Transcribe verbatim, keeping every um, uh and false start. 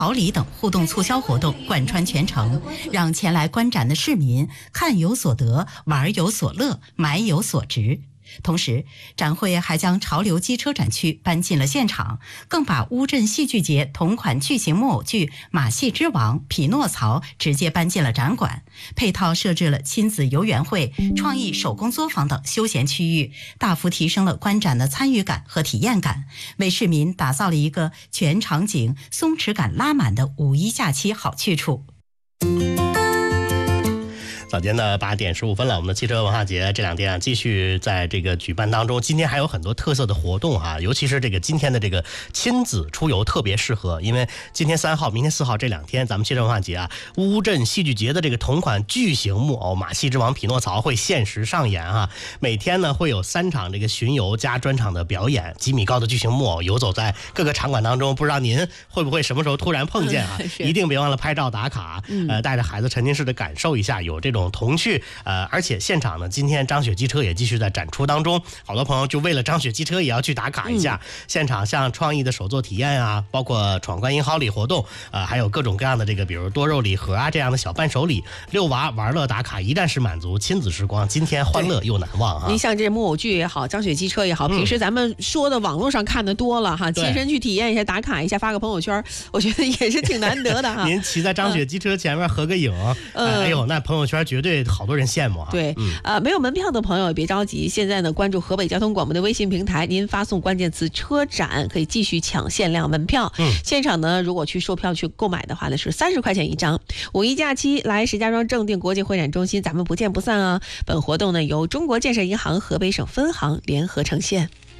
好礼等互动促销活动贯穿全程，让前来观展的市民看有所得，玩有所乐，买有所值。同时，展会还将潮流机车展区搬进了现场，更把乌镇戏剧节同款巨型木偶剧《马戏之王》《匹诺曹》直接搬进了展馆，配套设置了亲子游园会、创意手工作坊等休闲区域，大幅提升了观展的参与感和体验感，为市民打造了一个全场景松弛感拉满的五一假期好去处。 早间的八点十五分了，我们的汽车文化节这两天啊继续在这个举办当中。今天还有很多特色的活动哈、啊，尤其是这个今天的这个亲子出游特别适合，因为今天三号、明天四号这两天，咱们汽车文化节啊，乌镇戏剧节的这个同款巨型木偶《马戏之王》匹诺曹会限时上演哈、啊。每天呢会有三场这个巡游加专场的表演，几米高的巨型木偶游走在各个场馆当中，不知道您会不会什么时候突然碰见啊？嗯、一定别忘了拍照打卡，呃，带着孩子沉浸式的感受一下有这种童趣，呃，而且现场呢，今天张雪机车也继续在展出当中，好多朋友就为了张雪机车也要去打卡一下。嗯、现场像创意的手作体验啊，包括闯关银好礼活动，呃，还有各种各样的这个，比如多肉礼盒啊这样的小伴手礼，遛娃玩乐打卡，一站式满足亲子时光，今天欢乐又难忘啊！ 您像这木偶剧也好，张雪机车也好，平时咱们说的网络上看的多了哈，嗯、亲身去体验一下，打卡一下，发个朋友圈，我觉得也是挺难得的哈。 您骑在张雪机车前面合个影，嗯、哎呦，那朋友圈绝对好多人羡慕啊！ 对，嗯、呃，没有门票的朋友也别着急，现在呢，关注河北交通广播的微信平台，您发送关键词“车展”，可以继续抢限量门票。嗯，现场呢，如果去售票去购买的话呢，是三十块钱一张。五一假期来石家庄正定国际会展中心，咱们不见不散啊！本活动呢，由中国建设银行河北省分行联合呈现。